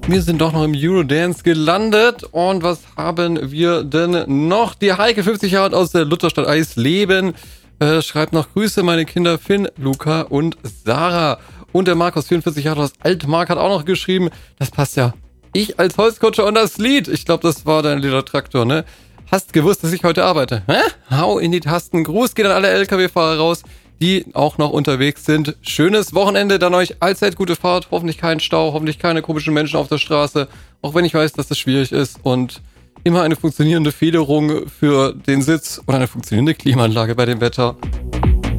wir sind doch noch im Eurodance gelandet. Und was haben wir denn noch? Die Heike, 50 Jahre alt, aus der Lutherstadt Eisleben, schreibt noch: Grüße meine Kinder Finn, Luca und Sarah. Und der Markus, 44 Jahre alt aus Altmark, hat auch noch geschrieben, das passt ja. Ich als Holzkutscher und das Lied. Ich glaube, das war dein Lila Traktor, ne? Hast gewusst, dass ich heute arbeite? Hä? Hau in die Tasten. Gruß geht an alle LKW-Fahrer raus, die auch noch unterwegs sind. Schönes Wochenende, dann euch allzeit gute Fahrt. Hoffentlich kein Stau, hoffentlich keine komischen Menschen auf der Straße. Auch wenn ich weiß, dass das schwierig ist. Und immer eine funktionierende Federung für den Sitz und eine funktionierende Klimaanlage bei dem Wetter.